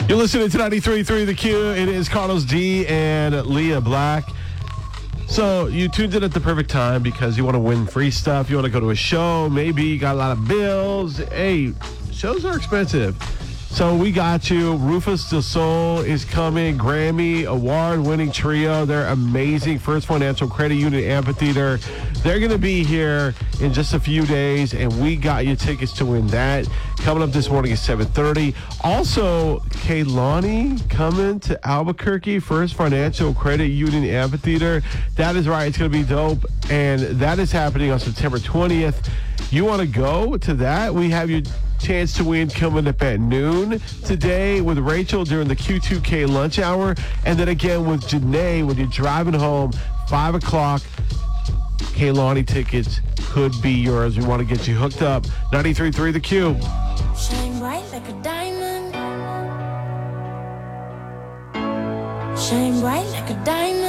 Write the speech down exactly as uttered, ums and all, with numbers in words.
You're listening to ninety-three point three The Q. It is Carlos D and Leah Black. So you tuned in at the perfect time because you want to win free stuff. You want to go to a show. Maybe you got a lot of bills. Hey, shows are expensive. So we got you. Rufus Du Sol is coming. Grammy award-winning trio. They're amazing. First Financial Credit Union Amphitheater. They're going to be here in just a few days, and we got you tickets to win that. Coming up this morning at seven thirty. Also, Kehlani coming to Albuquerque. First Financial Credit Union Amphitheater. That is right. It's going to be dope, and that is happening on September twentieth. You want to go to that? We have your chance to win coming up at noon today with Rachel during the Q two K lunch hour. And then again with Janae when you're driving home, five o'clock. Kehlani tickets could be yours. We want to get you hooked up. ninety-three point three The Q. Shine bright like a diamond. Shine bright like a diamond.